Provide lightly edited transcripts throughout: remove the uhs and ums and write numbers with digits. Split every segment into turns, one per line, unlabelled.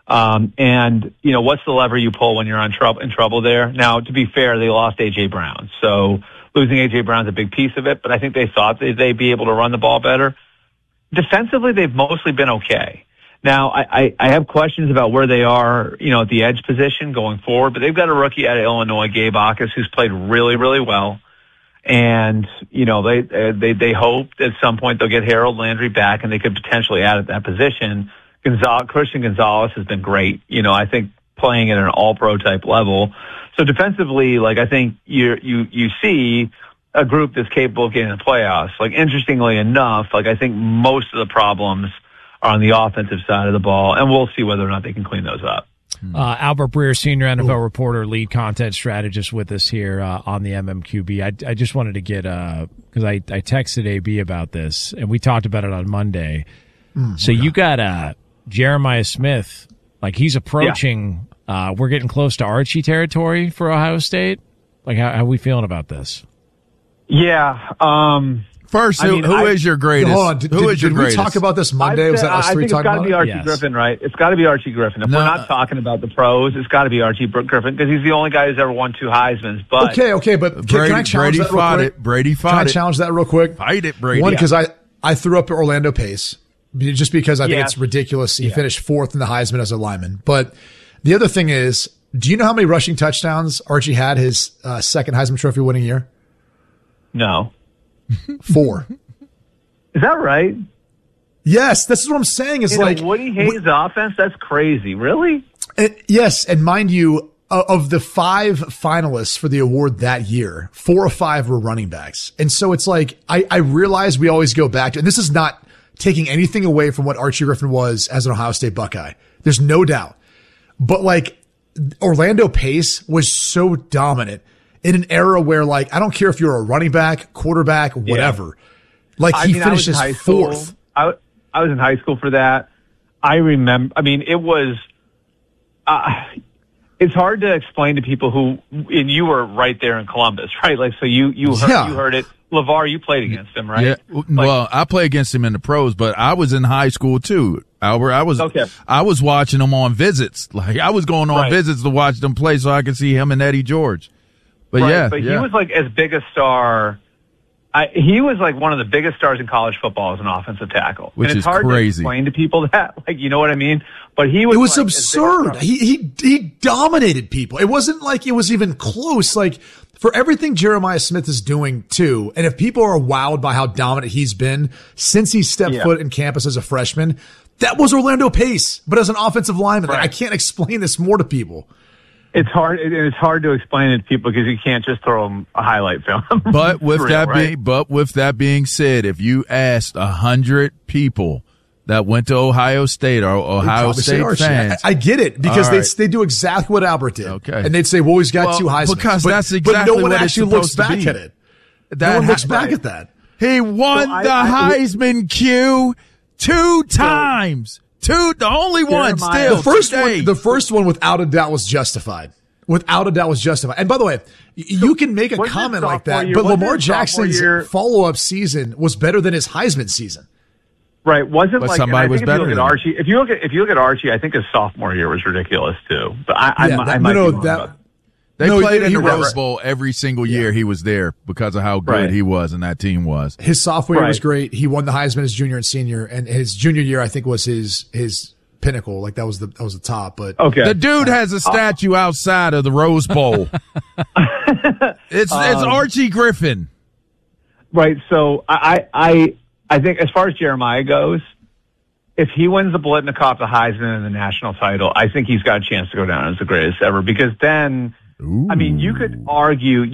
And, what's the lever you pull when you're in trouble there? Now, to be fair, they lost A.J. Brown. So losing A.J. Brown's a big piece of it, but I think they thought they'd be able to run the ball better. Defensively, they've mostly been okay. Now, I have questions about where they are, at the edge position going forward, but they've got a rookie out of Illinois, Gabe Akis, who's played really, really well. And, they hope at some point they'll get Harold Landry back and they could potentially add at that position. Christian Gonzalez has been great, I think playing at an all-pro type level. So defensively, I think you see a group that's capable of getting in the playoffs. Interestingly enough, I think most of the problems are on the offensive side of the ball, and we'll see whether or not they can clean those up.
Albert Breer, senior NFL reporter, lead content strategist with us here on the MMQB. I just wanted to get, because I texted AB about this, and we talked about it on Monday. So you got Jeremiah Smith, he's approaching, we're getting close to Archie territory for Ohio State. How are we feeling about this?
Yeah.
First, who is your greatest?
Hold on. Did we talk about this Monday? Was that us three talking about it?
I think it's got to be Archie Griffin, right? It's got to be Archie Griffin. If we're not talking about the pros, it's got to be Archie Griffin because he's the only guy who's ever won 2 Heismans. But
okay, but can I challenge that real quick?
Brady fought it.
Can I challenge that real quick?
Fight it, Brady.
One, because I threw up Orlando Pace just because I think it's ridiculous. He finished 4th in the Heisman as a lineman. But the other thing is, do you know how many rushing touchdowns Archie had his second Heisman Trophy winning year?
No.
4.
Is that right?
Yes, this is what I'm saying. Is
Woody Hayes' offense? That's crazy. Really?
Yes, and mind you, of the 5 finalists for the award that year, 4 of 5 were running backs. And so it's I realize we always go back to, and this is not taking anything away from what Archie Griffin was as an Ohio State Buckeye. There's no doubt. But Orlando Pace was so dominant in an era where I don't care if you're a running back, quarterback, whatever. He finishes 4th.
I was in high school for that. I remember, it was, it's hard to explain to people and you were right there in Columbus, right? So you heard it. LeVar, you played against him, right?
Yeah. Well, I played against him in the pros, but I was in high school too, Albert. I was watching him on visits. I was going on visits to watch them play so I could see him and Eddie George. But
he was as big a star. He was one of the biggest stars in college football as an offensive tackle.
Which
and it's
is
hard
crazy.
to explain to people that, you know what I mean? But it
was absurd. He dominated people. It wasn't it was even close. For everything Jeremiah Smith is doing too, and if people are wowed by how dominant he's been since he stepped foot in campus as a freshman, that was Orlando Pace, but as an offensive lineman. I can't explain this more to people.
It's hard. It's hard to explain it to people because you can't just throw them a highlight film.
But with that being said, if you asked 100 people that went to Ohio State or Ohio State fans,
I get it because they do exactly what Albert did.
Okay,
and they'd say, "Well, he's got 2 Heisman."
Because that's exactly
but no one
what
actually looks back at it. No one looks back at that.
He won the Heisman Q 2 times. The only one still.
The first one, without a doubt, was justified. Without a doubt, was justified. And by the way, you can make a comment like that, but Lamar Jackson's follow-up season was better than his Heisman season.
Right? Wasn't
somebody was better than
Archie. If you look at Archie, I think his sophomore year was ridiculous too. But I might be wrong about that.
They played in the Rose Bowl every single year he was there because of how good he was and that team was.
His sophomore year was great. He won the Heisman his junior and senior, and his junior year I think was his pinnacle. That was the top. But
the dude has a statue outside of the Rose Bowl. It's Archie Griffin.
Right. So I think as far as Jeremiah goes, if he wins the Biletnikoff, the Heisman, and the national title, I think he's got a chance to go down as the greatest ever because then.
Ooh.
You could argue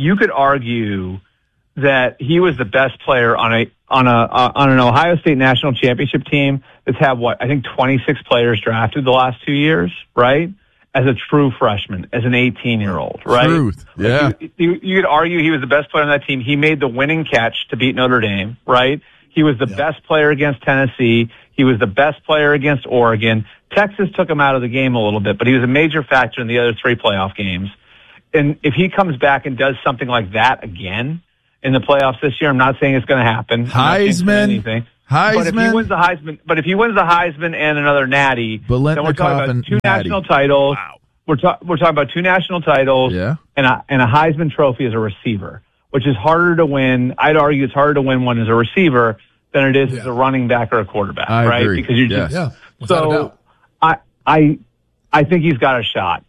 that he was the best player on an Ohio State national championship team that's had 26 players drafted the last 2 years, right? As a true freshman, as an 18-year-old, right?
Truth, yeah.
You could argue he was the best player on that team. He made the winning catch to beat Notre Dame, right? He was the best player against Tennessee. He was the best player against Oregon. Texas took him out of the game a little bit, but he was a major factor in the other 3 playoff games. And if he comes back and does something like that again in the playoffs this year, I'm not saying it's going to happen.
Heisman Heisman.
But if he wins the Heisman and another Natty, then we're talking about two national titles.
Wow.
We're talking about two national titles and a Heisman Trophy as a receiver, which is harder to win. I'd argue it's harder to win one as a receiver than it is as a running back or a quarterback, right?
Agree.
Because so I think he's got a shot.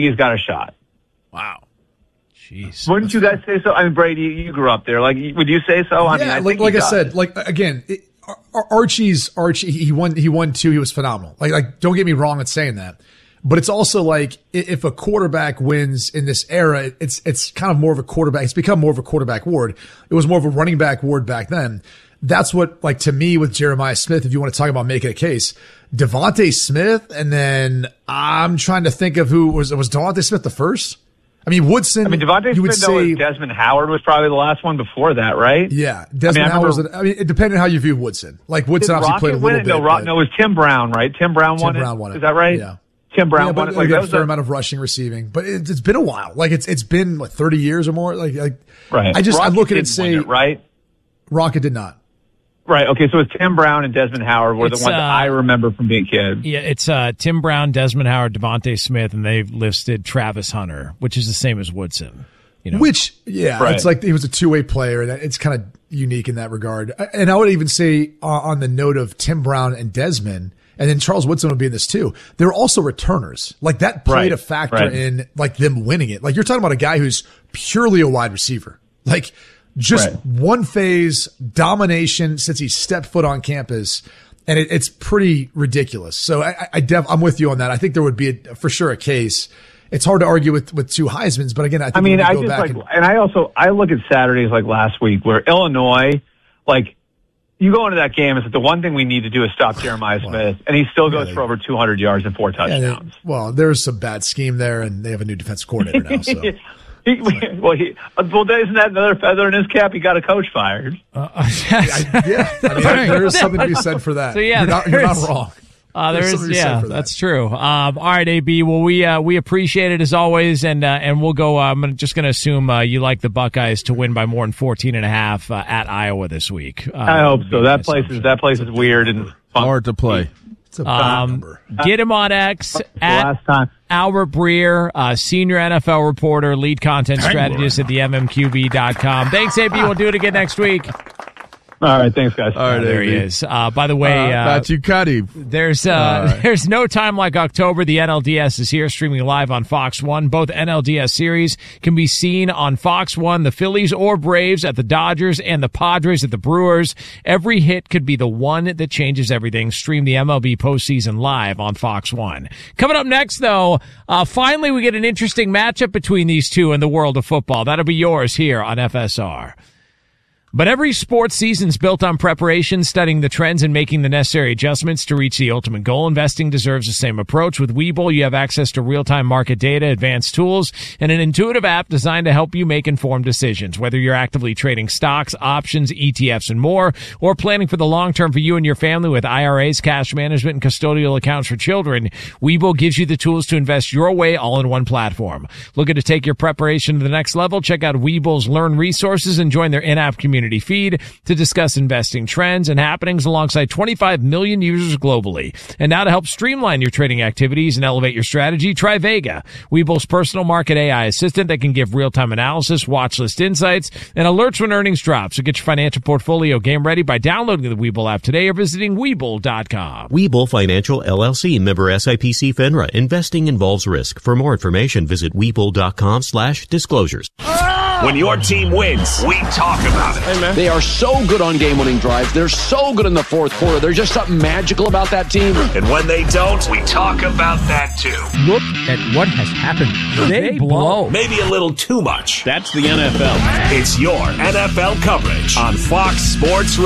Wow. Jeez.
Wouldn't you guys say so? I mean, Brady, you grew up there. Like, would you say so? I mean,
like I said, again, Archie, he won 2. He was phenomenal. Like, don't get me wrong in saying that. But it's also like, if a quarterback wins in this era, it's kind of more of a quarterback. It's become more of a quarterback award. It was more of a running back award back then. That's what, like, to me with Jeremiah Smith, if you want to talk about making a case, Devontae Smith, and then I'm trying to think of who was Devontae Smith the first? I mean, Woodson. I mean,
Devontae Smith, Desmond Howard was probably the last one before that, right?
Yeah. Desmond Howard it depended on how you view Woodson. Like, Woodson obviously played a little bit.
No, it was Tim Brown, right? Tim Brown won it. Is that right?
Yeah.
Tim Brown won it.
Like, that was a fair amount of rushing, receiving, but it's been a while. Like, it's been 30 years or more. Like
right.
I look at it and say,
right?
Rocket did not.
Right. Okay. So it's Tim Brown and Desmond Howard were the ones that I remember from being a kid.
Yeah. It's Tim Brown, Desmond Howard, Devontae Smith, and they've listed Travis Hunter, which is the same as Woodson. You know?
Which, it's like he was a two-way player, and it's kind of unique in that regard. And I would even say on the note of Tim Brown and Desmond, and then Charles Woodson would be in this too. They're also returners. Like, that played a factor in, like, them winning it. Like, you're talking about a guy who's purely a wide receiver. Like, just one phase domination since he stepped foot on campus. And it's pretty ridiculous. So I'm with you on that. I think there would be for sure a case. It's hard to argue with 2 Heismans, but again, I look at Saturdays like last week where Illinois, like, you go into that game and say the one thing we need to do is stop Jeremiah Smith, and he still goes for over 200 yards and 4 touchdowns. There's some bad scheme there, and they have a new defensive coordinator now. So.
Isn't that another feather in his cap? He got a coach fired.
There's something to be said for that. So you're not wrong.
That's true. All right, AB. Well, we appreciate it as always, and we'll go. I'm just going to assume you like the Buckeyes to win by more than 14.5 at Iowa this week.
I hope so. That place is weird and
hard to play.
It's a bad number.
Get him on X at Albert Breer, senior NFL reporter, lead content strategist at the MMQB.com. Thanks, AB. We'll do it again next week.
All right, thanks, guys.
All right,
there he is. By the way, there's no time like October. The NLDS is here, streaming live on Fox 1. Both NLDS series can be seen on Fox 1. The Phillies or Braves at the Dodgers and the Padres at the Brewers. Every hit could be the one that changes everything. Stream the MLB postseason live on Fox 1. Coming up next, though, finally we get an interesting matchup between these two in the world of football. That'll be yours here on FSR. But every sports season's built on preparation, studying the trends, and making the necessary adjustments to reach the ultimate goal. Investing deserves the same approach. With Webull, you have access to real-time market data, advanced tools, and an intuitive app designed to help you make informed decisions. Whether you're actively trading stocks, options, ETFs, and more, or planning for the long term for you and your family with IRAs, cash management, and custodial accounts for children, Webull gives you the tools to invest your way all in one platform. Looking to take your preparation to the next level? Check out Webull's Learn resources and join their in-app community feed to discuss investing trends and happenings alongside 25 million users globally. And now to help streamline your trading activities and elevate your strategy, try Vega, Webull's personal market AI assistant that can give real-time analysis, watch list insights, and alerts when earnings drop. So get your financial portfolio game ready by downloading the Webull app today or visiting Webull.com.
Webull Financial LLC, member SIPC FINRA. Investing involves risk. For more information, visit Webull.com/disclosures.
When your team wins, we talk about it.
Hey, man. They are so good on game-winning drives. They're so good in the fourth quarter. There's just something magical about that team.
And when they don't, we talk about that too.
Look at what has happened. They blow.
Maybe a little too much.
That's the NFL.
It's your NFL coverage on Fox Sports Radio.